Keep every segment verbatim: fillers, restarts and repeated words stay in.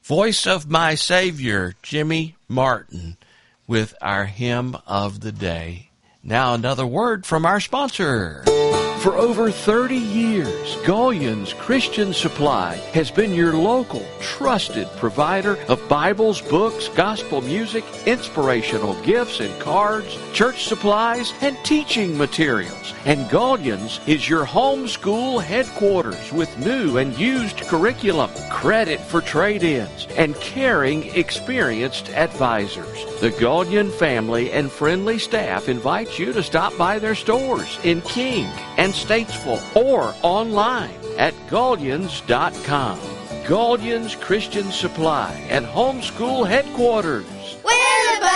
Voice of My Savior, Jimmy Martin, with our hymn of the day. Now another word from our sponsor. For over thirty years, Gullions Christian Supply has been your local, trusted provider of Bibles, books, gospel music, inspirational gifts and cards, church supplies, and teaching materials. And Gullions is your homeschool headquarters with new and used curriculum, credit for trade-ins, and caring, experienced advisors. The Gullion family and friendly staff invite you to stop by their stores in King and Statesville or online at Gullions dot com. Gullions Christian Supply and Homeschool Headquarters. Where the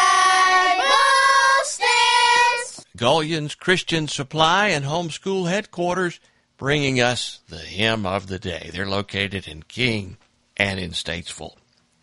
Bible stands. Gullions Christian Supply and Homeschool Headquarters, bringing us the hymn of the day. They're located in King and in Statesville.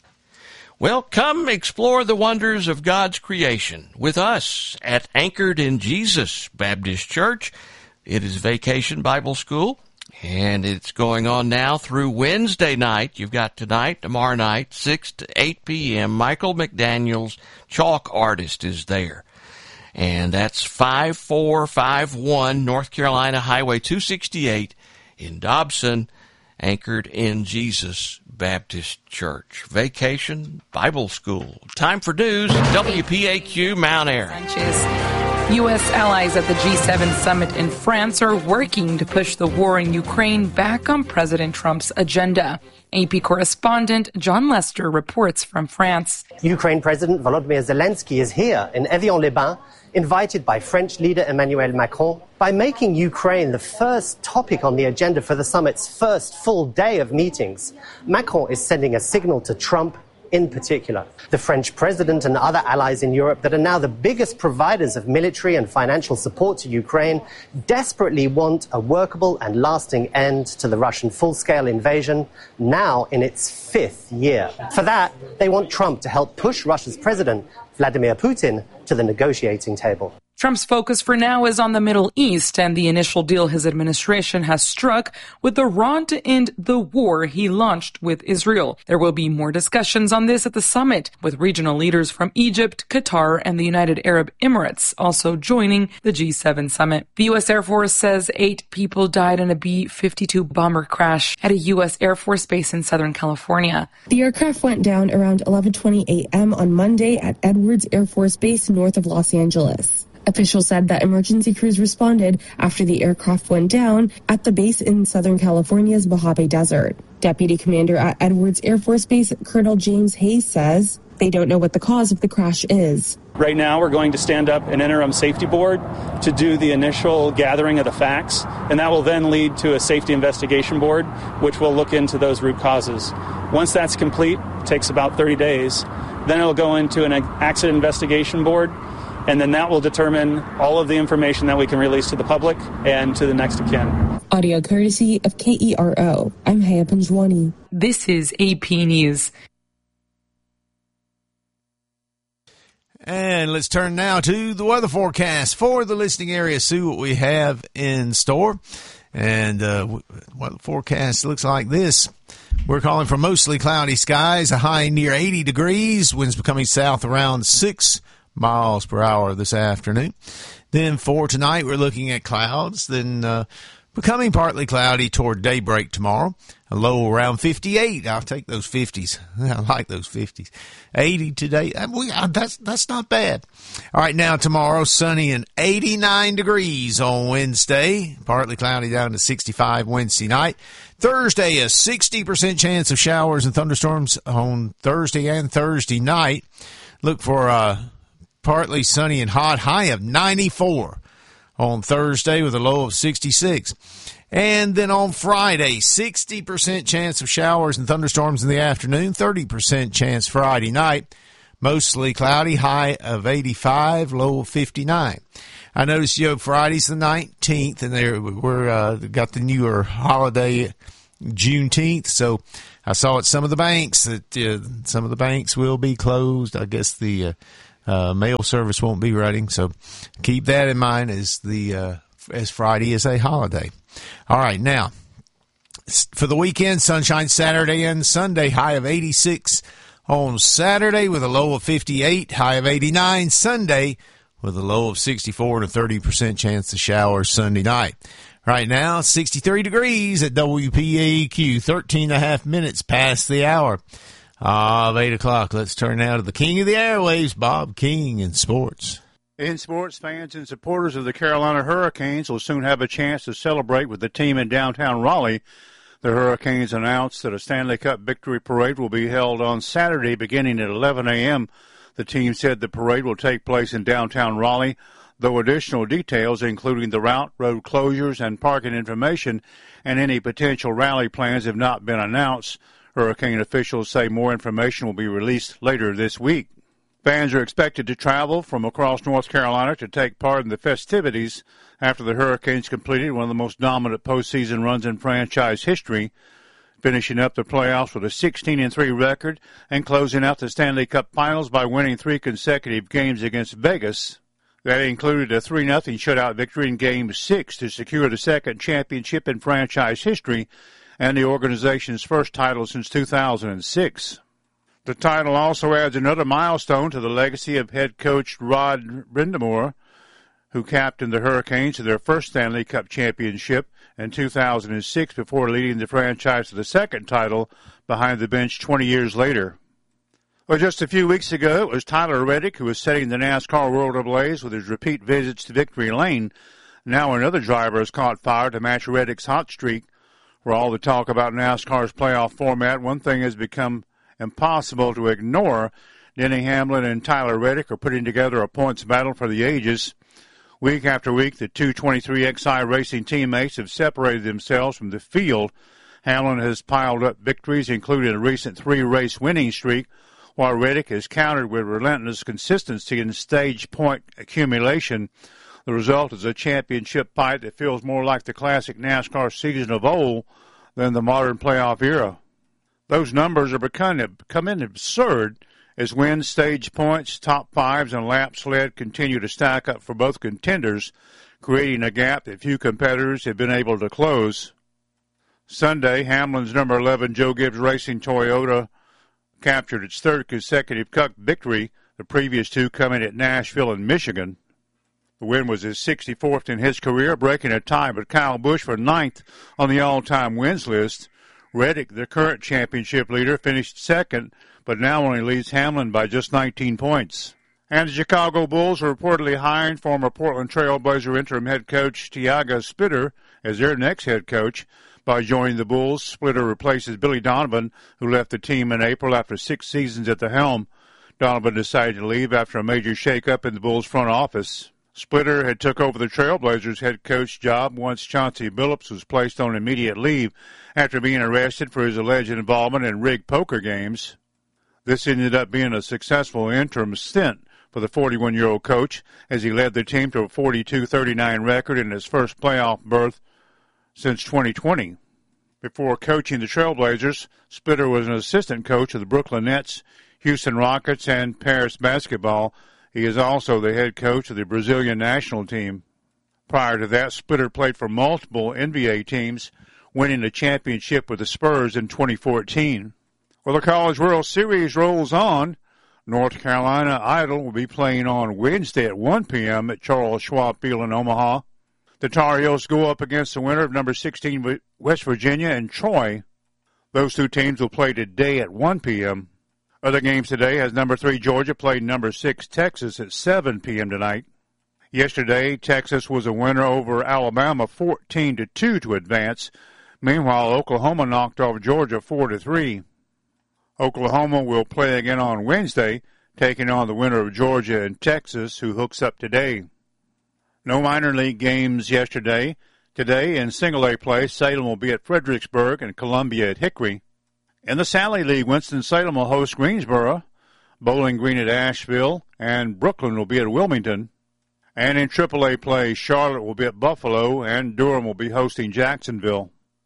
Well, come explore the wonders of God's creation with us at Anchored in Jesus Baptist Church. It is Vacation Bible School, and it's going on now through Wednesday night. You've got tonight, tomorrow night, six to eight p.m. Michael McDaniels, chalk artist, is there. And that's five four five one North Carolina Highway two sixty-eight in Dobson, Anchored in Jesus Baptist Church. Vacation Bible School. Time for news. W P A Q Mount Airy. U S allies at the G seven summit in France are working to push the war in Ukraine back on President Trump's agenda. A P correspondent John Lester reports from France. Ukraine President Volodymyr Zelensky is here in Evian-les-Bains, invited by French leader Emmanuel Macron. By making Ukraine the first topic on the agenda for the summit's first full day of meetings, Macron is sending a signal to Trump in particular. The French president and other allies in Europe that are now the biggest providers of military and financial support to Ukraine desperately want a workable and lasting end to the Russian full-scale invasion, now in its fifth year. For that, they want Trump to help push Russia's president, Vladimir Putin, to the negotiating table. Trump's focus for now is on the Middle East and the initial deal his administration has struck with Iran to end the war he launched with Israel. There will be more discussions on this at the summit, with regional leaders from Egypt, Qatar, and the United Arab Emirates also joining the G seven summit. The U S Air Force says eight people died in a B fifty-two bomber crash at a U S Air Force base in Southern California. The aircraft went down around eleven twenty a.m. on Monday at Edwards Air Force Base north of Los Angeles. Officials said that emergency crews responded after the aircraft went down at the base in Southern California's Mojave Desert. Deputy Commander at Edwards Air Force Base, Colonel James Hayes, says they don't know what the cause of the crash is. Right now, we're going to stand up an interim safety board to do the initial gathering of the facts, and that will then lead to a safety investigation board, which will look into those root causes. Once that's complete, it takes about thirty days, then it'll go into an accident investigation board, and then that will determine all of the information that we can release to the public and to the next of kin. Audio courtesy of K E R O. I'm Haya Panjwani. This is A P News. And let's turn now to the weather forecast for the listening area. See what we have in store. And uh, what the forecast looks like this. We're calling for mostly cloudy skies, a high near eighty degrees, winds becoming south around six miles per hour this afternoon. Then for tonight, we're looking at clouds, then uh, becoming partly cloudy toward daybreak tomorrow. A low around fifty-eight. I'll take those fifties. I like those fifties. eighty today. That's, that's not bad. All right, now tomorrow, sunny and eighty-nine degrees on Wednesday. Partly cloudy down to sixty-five Wednesday night. Thursday, a sixty percent chance of showers and thunderstorms on Thursday and Thursday night. Look for uh partly sunny and hot, high of ninety-four on Thursday with a low of sixty-six. And then on Friday, sixty percent chance of showers and thunderstorms in the afternoon, thirty percent chance Friday night, mostly cloudy, high of eighty-five, low of fifty-nine. I noticed, you know, Friday's the nineteenth, and there we're uh, got the newer holiday, Juneteenth, so I saw at some of the banks that uh, some of the banks will be closed. I guess the uh, uh, mail service won't be running, so keep that in mind as the uh, as Friday is a holiday. All right, now For the weekend, sunshine Saturday and Sunday, high of eighty-six on Saturday with a low of fifty-eight, high of eighty-nine Sunday with a low of sixty-four and a thirty percent chance of showers Sunday night. Right now, sixty-three degrees at W P A Q, thirteen and a half minutes past the hour of eight o'clock. Let's turn now to the king of the airwaves, Bob King in sports. In sports, fans and supporters of the Carolina Hurricanes will soon have a chance to celebrate with the team in downtown Raleigh. The Hurricanes announced that a Stanley Cup victory parade will be held on Saturday beginning at eleven a.m. The team said the parade will take place in downtown Raleigh, though additional details, including the route, road closures, and parking information, and any potential rally plans have not been announced. Hurricane officials say more information will be released later this week. Fans are expected to travel from across North Carolina to take part in the festivities after the Hurricanes completed one of the most dominant postseason runs in franchise history, finishing up the playoffs with a sixteen and three record and closing out the Stanley Cup Finals by winning three consecutive games against Vegas. That included a three nothing shutout victory in Game six to secure the second championship in franchise history and the organization's first title since two thousand six. The title also adds another milestone to the legacy of head coach Rod Brind'Amour, who captained the Hurricanes to their first Stanley Cup championship in two thousand six before leading the franchise to the second title behind the bench twenty years later. Well, just a few weeks ago, it was Tyler Reddick who was setting the NASCAR world ablaze with his repeat visits to victory lane. Now another driver has caught fire to match Reddick's hot streak. For all the talk about NASCAR's playoff format, one thing has become impossible to ignore. Denny Hamlin and Tyler Reddick are putting together a points battle for the ages. Week after week, the two twenty-three X I Racing teammates have separated themselves from the field. Hamlin has piled up victories, including a recent three-race winning streak, while Reddick has countered with relentless consistency in stage point accumulation. The result is a championship fight that feels more like the classic NASCAR season of old than the modern playoff era. Those numbers are becoming, becoming absurd as wins, stage points, top fives, and laps led continue to stack up for both contenders, creating a gap that few competitors have been able to close. Sunday, Hamlin's number eleven Joe Gibbs Racing Toyota captured its third consecutive Cup victory, the previous two coming at Nashville and Michigan. The win was his sixty-fourth in his career, breaking a tie with Kyle Busch for ninth on the all-time wins list. Reddick, the current championship leader, finished second, but now only leads Hamlin by just nineteen points. And the Chicago Bulls are reportedly hiring former Portland Trail Blazer interim head coach Tiago Splitter as their next head coach. By joining the Bulls, Splitter replaces Billy Donovan, who left the team in April after six seasons at the helm. Donovan decided to leave after a major shakeup in the Bulls' front office. Splitter had took over the Trailblazers head coach job once Chauncey Billups was placed on immediate leave after being arrested for his alleged involvement in rigged poker games. This ended up being a successful interim stint for the forty-one-year-old coach as he led the team to a forty-two thirty-nine record in his first playoff berth since twenty twenty. Before coaching the Trailblazers, Splitter was an assistant coach of the Brooklyn Nets, Houston Rockets, and Paris basketball. He is also the head coach of the Brazilian national team. Prior to that, Splitter played for multiple N B A teams, winning a championship with the Spurs in twenty fourteen. Well, the College World Series rolls on. North Carolina Idol will be playing on Wednesday at one p.m. at Charles Schwab Field in Omaha. The Tar Heels go up against the winner of number sixteen West Virginia and Troy. Those two teams will play today at one p.m. Other games today has number three Georgia played number six Texas at seven p.m. tonight. Yesterday, Texas was a winner over Alabama fourteen to two to advance. Meanwhile, Oklahoma knocked off Georgia four to three. Oklahoma will play again on Wednesday, taking on the winner of Georgia and Texas, who hooks up today. No minor league games yesterday. Today, in single-A play, Salem will be at Fredericksburg and Columbia at Hickory. In the Sally League, Winston-Salem will host Greensboro, Bowling Green at Asheville, and Brooklyn will be at Wilmington. And in triple A play, Charlotte will be at Buffalo, and Durham will be hosting Jacksonville.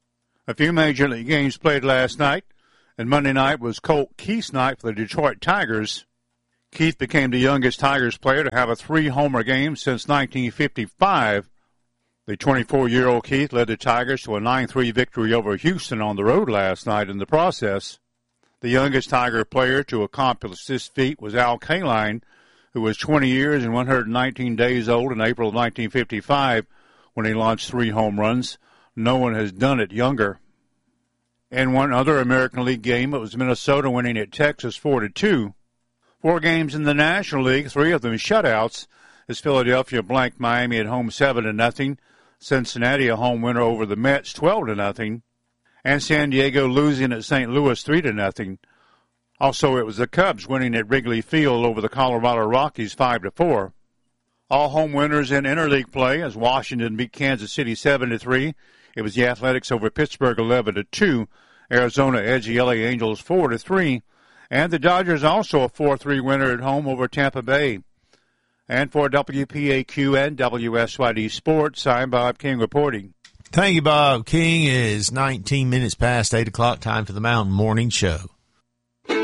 A few Major League games played last night, and Monday night was Colt Keith's night for the Detroit Tigers. Keith became the youngest Tigers player to have a three-homer game since nineteen fifty-five. The twenty-four-year-old Keith led the Tigers to a nine three victory over Houston on the road last night in the process. The youngest Tiger player to accomplish this feat was Al Kaline, who was twenty years and one hundred nineteen days old in April of nineteen fifty-five when he launched three home runs. No one has done it younger. In one other American League game, it was Minnesota winning at Texas four to two. Four games in the National League, three of them shutouts, as Philadelphia blanked Miami at home seven to nothing, Cincinnati a home winner over the Mets twelve to nothing, and San Diego losing at Saint Louis three to nothing. Also, it was the Cubs winning at Wrigley Field over the Colorado Rockies five to four. All home winners in interleague play as Washington beat Kansas City seven to three. It was the Athletics over Pittsburgh eleven to two. Arizona edged the L A Angels four to three. And the Dodgers also a four three winner at home over Tampa Bay. And for W P A Q and W S Y D Sports, I'm Bob King reporting. Thank you, Bob King. It is nineteen minutes past eight o'clock, time for the Mountain Morning Show.